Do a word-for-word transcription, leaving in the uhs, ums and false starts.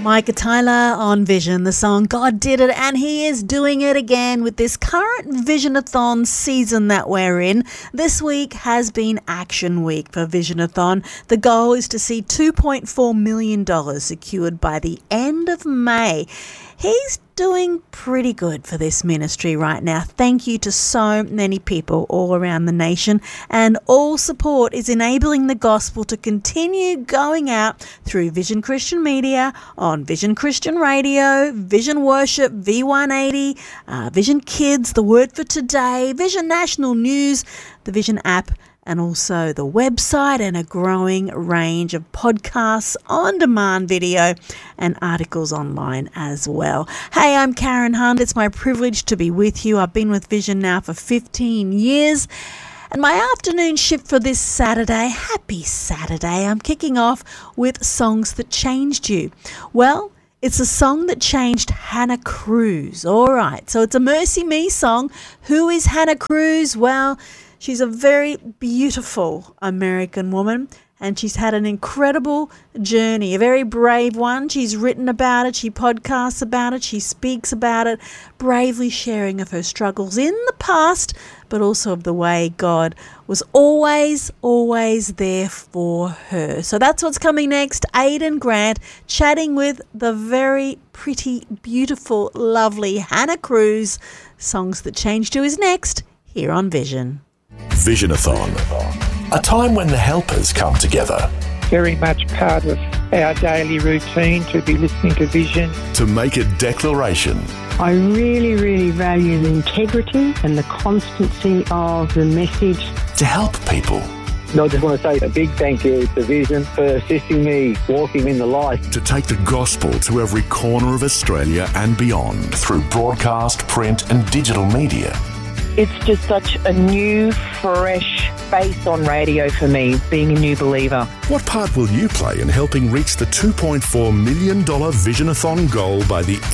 Micah Tyler on Vision, the song God Did It, and he is doing it again with this current Visionathon season that we're in. This week has been Action Week for Visionathon. The goal is to see two point four million dollars secured by the end of May. He's doing pretty good for this ministry right now. Thank you to so many people all around the nation, and all support is enabling the gospel to continue going out through Vision Christian Media, on Vision Christian Radio, Vision Worship, V one eighty, uh, Vision Kids, The Word for Today, Vision National News, the Vision app, and also the website, and a growing range of podcasts, on-demand video, and articles online as well. Hey, I'm Karen Hunt. It's my privilege to be with you. I've been with Vision now for fifteen years. And my afternoon shift for this Saturday, happy Saturday, I'm kicking off with Songs That Changed You. Well, it's a song that changed Hannah Cruz. All right, so it's a Mercy Me song. Who is Hannah Cruz? Well, she's a very beautiful American woman, and she's had an incredible journey, a very brave one. She's written about it, she podcasts about it, she speaks about it, bravely sharing of her struggles in the past, but also of the way God was always, always there for her. So that's what's coming next. Aidan Grant chatting with the very pretty, beautiful, lovely Hannah Cruz. Songs That Changed You is next here on Vision. Visionathon, a time when the helpers come together. Very much part of our daily routine to be listening to Vision. To make a declaration. I really, really value the integrity and the constancy of the message. To help people. No, I just want to say a big thank you to Vision for assisting me walking in the light. To take the gospel to every corner of Australia and beyond through broadcast, print and digital media. It's just such a new, fresh face on radio for me, being a new believer. What part will you play in helping reach the two point four million dollars Visionathon goal by the